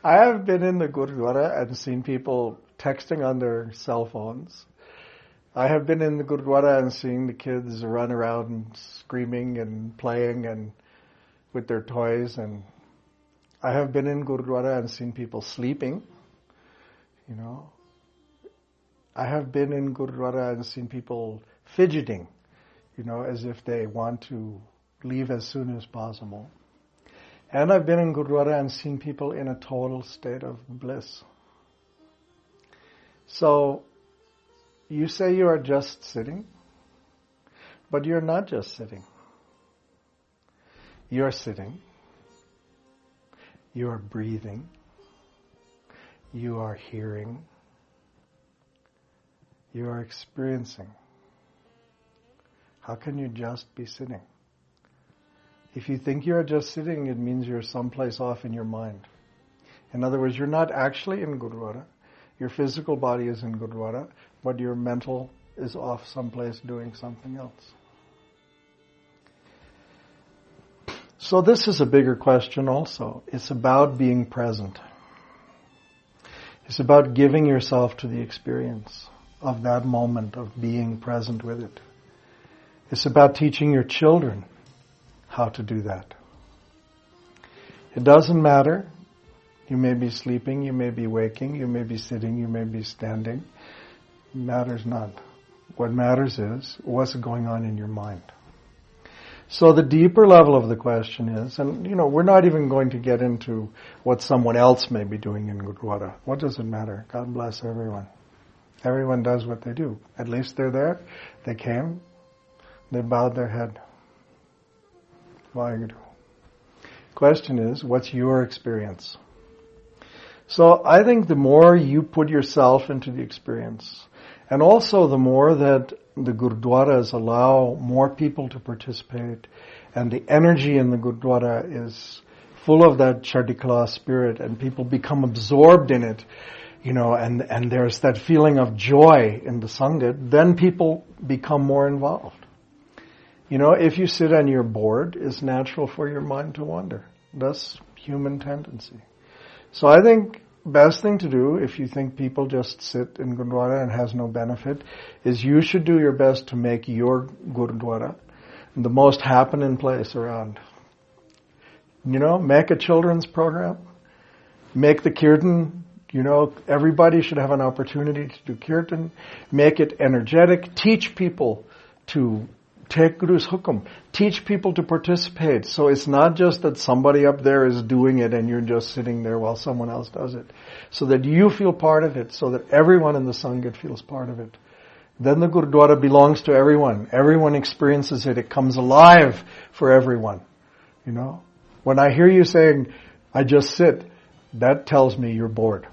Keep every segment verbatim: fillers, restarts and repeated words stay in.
I have been in the Gurdwara and seen people texting on their cell phones. I have been in the Gurdwara and seen the kids run around screaming and playing and with their toys. And I have been in Gurdwara and seen people sleeping, you know. I have been in Gurdwara and seen people fidgeting, you know, as if they want to leave as soon as possible. And I've been in Gurdwara and seen people in a total state of bliss. So, you say you are just sitting, but you're not just sitting. You're sitting. You are breathing. You are hearing. You are experiencing. How can you just be sitting? If you think you're just sitting, it means you're someplace off in your mind. In other words, you're not actually in Gurdwara. Your physical body is in Gurdwara, but your mental is off someplace doing something else. So this is a bigger question also. It's about being present. It's about giving yourself to the experience of that moment of being present with it. It's about teaching your children how to do that. It doesn't matter. You may be sleeping, you may be waking, you may be sitting, you may be standing. It matters not. What matters is what's going on in your mind. So the deeper level of the question is, and you know, we're not even going to get into what someone else may be doing in Gurdwara. What does it matter? God bless everyone. Everyone does what they do. At least they're there. They came. They bowed their head. Vaheguru. Question is, what's your experience? So I think the more you put yourself into the experience, and also the more that the Gurdwaras allow more people to participate, and the energy in the Gurdwara is full of that Chardikala spirit, and people become absorbed in it, you know, and, and there's that feeling of joy in the Sangat, then people become more involved. You know, if you sit and you're bored, it's natural for your mind to wander. That's human tendency. So I think best thing to do, if you think people just sit in Gurdwara and has no benefit, is you should do your best to make your Gurdwara the most happening place around. You know, make a children's program. Make the kirtan. You know, everybody should have an opportunity to do kirtan. Make it energetic. Teach people to take Guru's hukum. Teach people to participate. So it's not just that somebody up there is doing it and you're just sitting there while someone else does it. So that you feel part of it, so that everyone in the Sangat feels part of it. Then the Gurdwara belongs to everyone. Everyone experiences it. It comes alive for everyone. You know? When I hear you saying, I just sit, that tells me you're bored.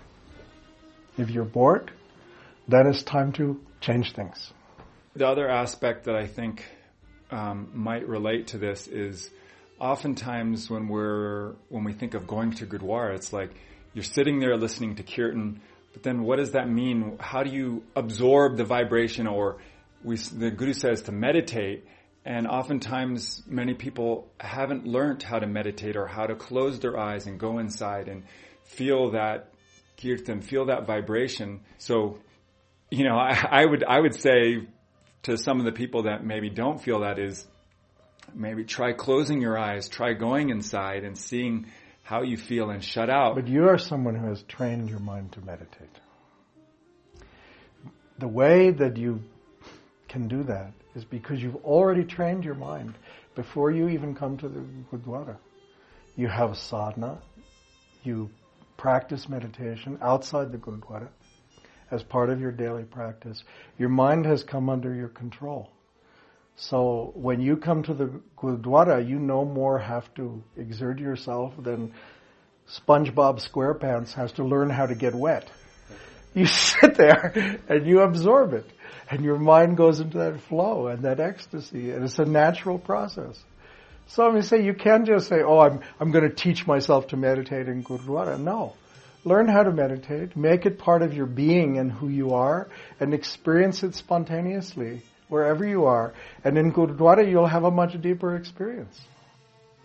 If you're bored, then it's time to change things. The other aspect that I think um, might relate to this is oftentimes when we're when we think of going to Gurdwara, it's like you're sitting there listening to kirtan, but then what does that mean? How do you absorb the vibration? Or we, the Guru says to meditate, and oftentimes many people haven't learned how to meditate or how to close their eyes and go inside and feel that kirtan, feel that vibration. So, you know, I, I would I would say to some of the people that maybe don't feel that is, maybe try closing your eyes, try going inside and seeing how you feel and shut out. But you are someone who has trained your mind to meditate. The way that you can do that is because you've already trained your mind before you even come to the Gurdwara. You have sadhana, you practice meditation outside the Gurdwara as part of your daily practice. Your mind has come under your control. So when you come to the Gurdwara, you no more have to exert yourself than SpongeBob SquarePants has to learn how to get wet. You sit there and you absorb it. And your mind goes into that flow and that ecstasy. And it's a natural process. So I mean, say you can't just say, oh, I'm I'm going to teach myself to meditate in Gurdwara. No. Learn how to meditate. Make it part of your being and who you are. And experience it spontaneously wherever you are. And in Gurdwara, you'll have a much deeper experience.